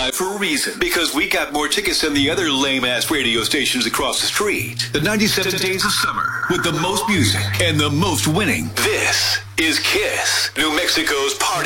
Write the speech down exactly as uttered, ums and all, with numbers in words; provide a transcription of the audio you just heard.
live for a reason, because we got more tickets than the other lame-ass radio stations across the street. The ninety-seven Days of Summer, with the most music and the most winning. This is KISS, New Mexico's party.